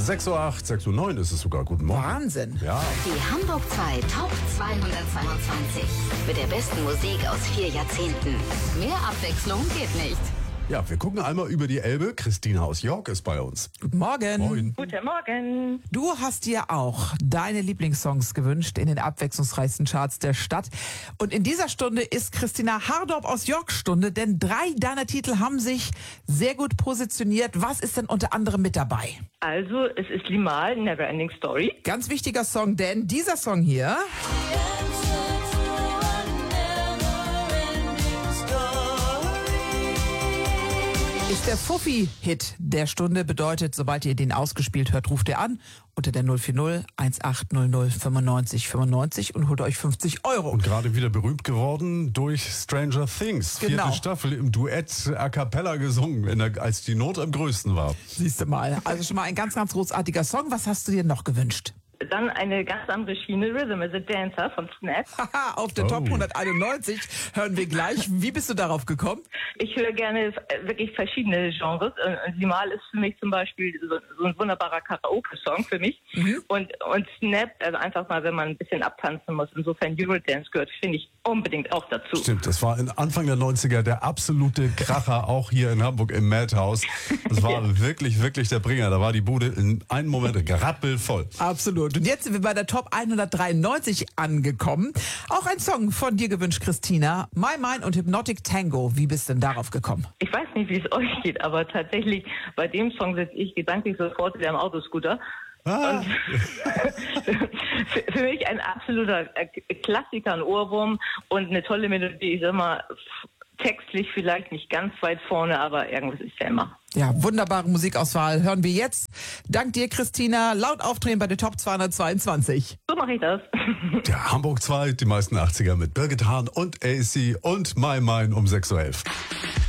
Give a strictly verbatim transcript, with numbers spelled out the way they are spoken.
sechs Uhr acht, sechs Uhr neun ist es sogar. Guten Morgen. Wahnsinn. Ja. Die Hamburg zwei Top zweihundertzweiundzwanzig. Mit der besten Musik aus vier Jahrzehnten. Mehr Abwechslung geht nicht. Ja, wir gucken einmal über die Elbe. Christina aus York ist bei uns. Guten Morgen. Moin. Guten Morgen. Du hast dir auch deine Lieblingssongs gewünscht in den abwechslungsreichsten Charts der Stadt. Und in dieser Stunde ist Christina Hardorp aus York Stunde, denn drei deiner Titel haben sich sehr gut positioniert. Was ist denn unter anderem mit dabei? Also, es ist Limahl, Neverending Story. Ganz wichtiger Song, denn dieser Song hier ist der Fuffi-Hit der Stunde. Bedeutet, sobald ihr den ausgespielt hört, ruft ihr an unter der null vier null eins acht null null fünfundneunzig fünfundneunzig und holt euch fünfzig Euro. Und gerade wieder berühmt geworden durch Stranger Things. Genau. Vierte Staffel im Duett a cappella gesungen, in der, als die Not am größten war. Siehst du mal. Also schon mal ein ganz, ganz großartiger Song. Was hast du dir noch gewünscht? Dann eine ganz andere Schiene, Rhythm is a Dancer von Snap. Haha, auf der Oh. Top hunderteinundneunzig hören wir gleich. Wie bist du darauf gekommen? Ich höre gerne wirklich verschiedene Genres. Und Limahl ist für mich zum Beispiel so, so ein wunderbarer Karaoke-Song für mich. Mhm. Und, und Snap, also einfach mal, wenn man ein bisschen abtanzen muss. Insofern Eurodance gehört, finde ich, unbedingt auch dazu. Stimmt, das war in Anfang der neunziger der absolute Kracher, auch hier in Hamburg im Madhouse. Das war wirklich, wirklich der Bringer. Da war die Bude in einem Moment rappelvoll. Absolut. Und jetzt sind wir bei der Top hundertdreiundneunzig angekommen. Auch ein Song von dir gewünscht, Christina. My Mind und Hypnotic Tango. Wie bist du denn darauf gekommen? Ich weiß nicht, wie es euch geht, aber tatsächlich bei dem Song sitze ich gedanklich sofort wieder im Autoscooter. Ah. Und für, für mich ein absoluter Klassiker, ein Ohrwurm und eine tolle Melodie. Ich sag mal, textlich vielleicht nicht ganz weit vorne, aber irgendwas ist ja immer. Ja, wunderbare Musikauswahl hören wir jetzt. Dank dir, Christina. Laut aufdrehen bei der Top zweihundertzweiundzwanzig. So mache ich das. Der Hamburg zwei, die meisten achtziger mit Birgit Hahn und A C und My Mind um sechs Uhr elf.